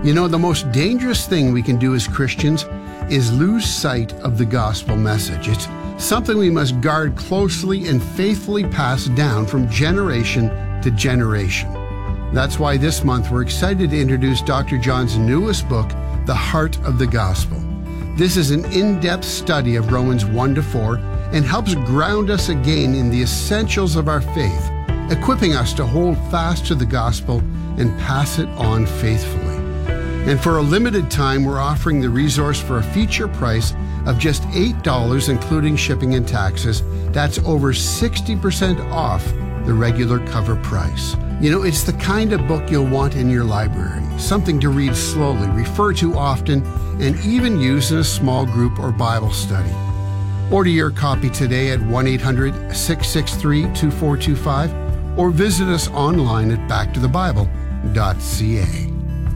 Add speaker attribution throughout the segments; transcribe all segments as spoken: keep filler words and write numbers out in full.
Speaker 1: You know, the most dangerous thing we can do as Christians is lose sight of the gospel message. It's something we must guard closely and faithfully pass down from generation to generation. That's why this month we're excited to introduce Doctor John's newest book, The Heart of the Gospel. This is an in-depth study of Romans one to four and helps ground us again in the essentials of our faith, equipping us to hold fast to the gospel and pass it on faithfully. And for a limited time, we're offering the resource for a feature price of just eight dollars, including shipping and taxes. That's over sixty percent off the regular cover price. You know, it's the kind of book you'll want in your library, something to read slowly, refer to often, and even use in a small group or Bible study. Order your copy today at one eight hundred, six six three, two four two five or visit us online at back to the bible dot c a.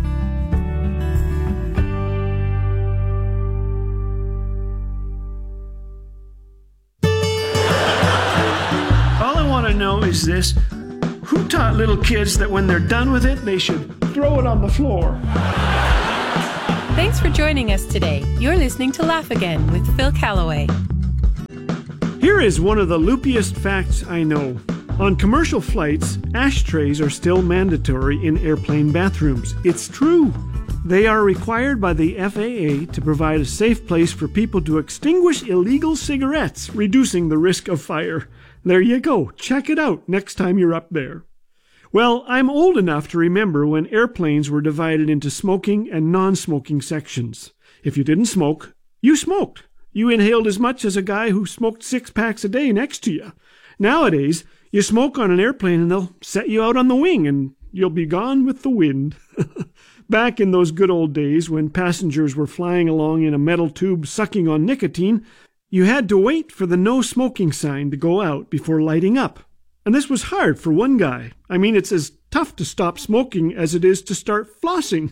Speaker 2: Know is this: who taught little kids that when they're done with it, they should throw it on the floor?
Speaker 3: Thanks for joining us today. You're listening to Laugh Again with Phil Callaway.
Speaker 2: Here is one of the loopiest facts I know. On commercial flights, ashtrays are still mandatory in airplane bathrooms. It's true. They are required by the F A A to provide a safe place for people to extinguish illegal cigarettes, reducing the risk of fire. There you go. Check it out next time you're up there. Well, I'm old enough to remember when airplanes were divided into smoking and non-smoking sections. If you didn't smoke, you smoked. You inhaled as much as a guy who smoked six packs a day next to you. Nowadays, you smoke on an airplane and they'll set you out on the wing and you'll be gone with the wind. Back in those good old days when passengers were flying along in a metal tube sucking on nicotine, you had to wait for the no smoking sign to go out before lighting up. And this was hard for one guy. I mean, it's as tough to stop smoking as it is to start flossing.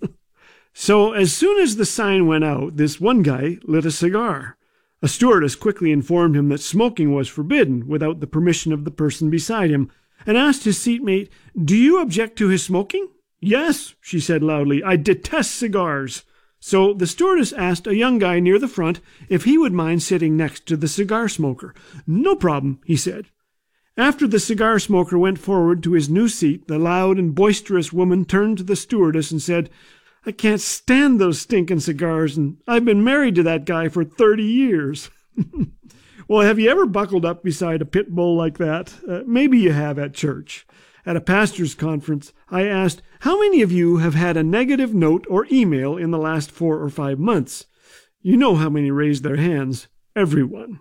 Speaker 2: So as soon as the sign went out, this one guy lit a cigar. A stewardess quickly informed him that smoking was forbidden without the permission of the person beside him, and asked his seatmate, "Do you object to his smoking?" "Yes," she said loudly, "I detest cigars." So the stewardess asked a young guy near the front if he would mind sitting next to the cigar smoker. "No problem," he said. After the cigar smoker went forward to his new seat, the loud and boisterous woman turned to the stewardess and said, "I can't stand those stinking cigars, and I've been married to that guy for thirty years. Well, have you ever buckled up beside a pit bull like that? Uh, maybe you have at church. At a pastor's conference, I asked, how many of you have had a negative note or email in the last four or five months? You know how many raised their hands. Everyone.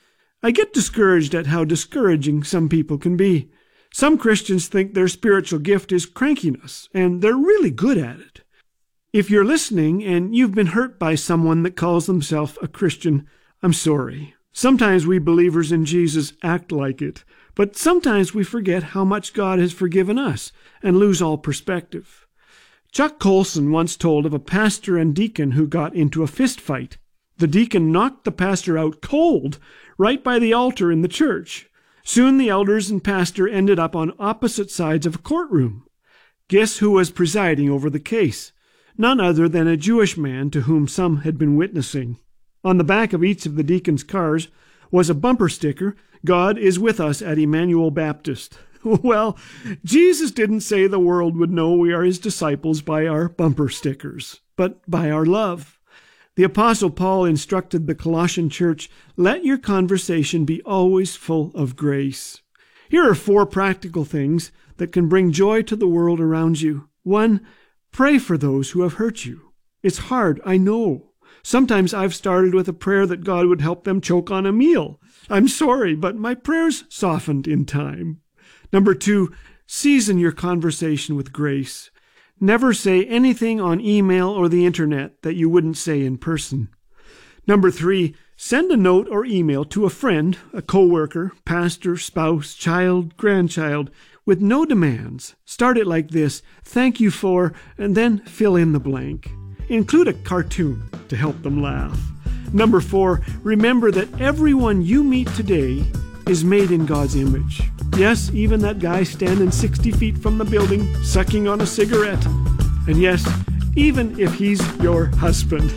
Speaker 2: I get discouraged at how discouraging some people can be. Some Christians think their spiritual gift is crankiness, and they're really good at it. If you're listening and you've been hurt by someone that calls themselves a Christian, I'm sorry. Sometimes we believers in Jesus act like it. But sometimes we forget how much God has forgiven us and lose all perspective. Chuck Colson once told of a pastor and deacon who got into a fist fight. The deacon knocked the pastor out cold right by the altar in the church. Soon the elders and pastor ended up on opposite sides of a courtroom. Guess who was presiding over the case? None other than a Jewish man to whom some had been witnessing. On the back of each of the deacon's cars was a bumper sticker, "God is with us at Emmanuel Baptist." Well, Jesus didn't say the world would know we are his disciples by our bumper stickers, but by our love. The Apostle Paul instructed the Colossian church, "Let your conversation be always full of grace." Here are four practical things that can bring joy to the world around you. One, pray for those who have hurt you. It's hard, I know. Sometimes I've started with a prayer that God would help them choke on a meal. I'm sorry, but my prayers softened in time. Number two, season your conversation with grace. Never say anything on email or the internet that you wouldn't say in person. Number three, send a note or email to a friend, a coworker, pastor, spouse, child, grandchild, with no demands. Start it like this: thank you for, and then fill in the blank. Include a cartoon to help them laugh. Number four, remember that everyone you meet today is made in God's image. Yes, even that guy standing sixty feet from the building, sucking on a cigarette. And yes, even if he's your husband.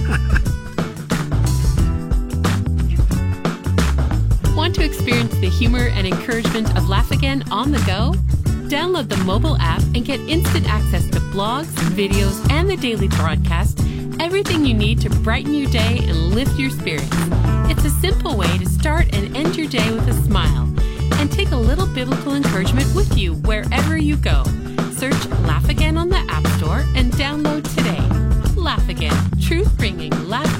Speaker 3: Want to experience the humor and encouragement of Laugh Again on the go? Download the mobile app and get instant access to blogs, videos, and the daily broadcast, everything you need to brighten your day and lift your spirits. It's a simple way to start and end your day with a smile. And take a little biblical encouragement with you wherever you go. Search Laugh Again on the App Store and download today. Laugh Again, truth bringing laughter